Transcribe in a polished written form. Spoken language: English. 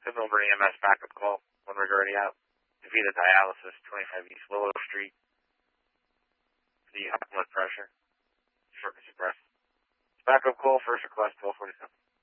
The Milburn EMS backup call. One rig already out. DeVita dialysis, 25 East Willow Street. The high blood pressure. Shortness of breath. Backup call, first request, 1247.